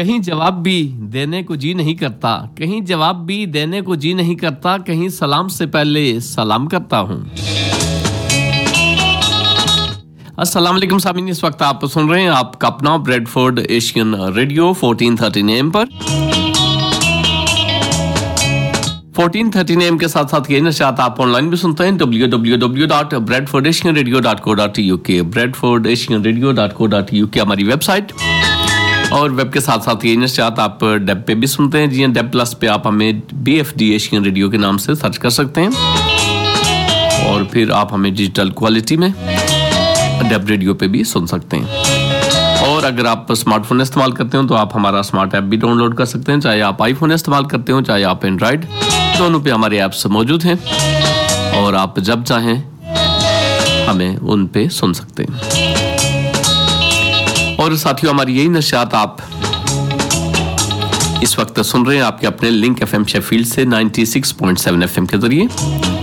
कहीं जवाब भी देने को जी नहीं करता, कहीं जवाब भी देने को जी नहीं करता, कहीं सलाम से पहले सलाम करता हूँ। अस्सलाम वालेकुम सामीन, इस वक्त आप सुन रहे हैं आपका अपना ब्रेडफोर्ड एशियन रेडियो 1413 AM पर। 1413 AM के साथ साथ ये नशात आप ऑनलाइन भी सुनते हैं www.bradfordasianradio.co.uk bradfordasianradio.co.uk हमारी वेबसाइट, और वेब के साथ साथ ये नशात आप डेब पे भी सुनते हैं। जी डेब प्लस पे आप हमें BFD एशियन रेडियो के नाम से सर्च कर सकते हैं, और फिर आप हमें डिजिटल क्वालिटी में डेब रेडियो पे भी सुन सकते हैं। और अगर आप स्मार्टफोन इस्तेमाल करते हो तो आप हमारा स्मार्ट ऐप भी डाउनलोड कर सकते हैं, चाहे आप आईफोन इस्तेमाल करते हो चाहे आप एंड्रॉयड, दोनों पे हमारे ऐप्स मौजूद हैं, और आप जब चाहें हमें उन पे सुन सकते हैं। और साथियों, हमारी यही नशियात आप इस वक्त सुन रहे हैं आपके अपने लिंक FM शेफील्ड से 96.7 FM के जरिए।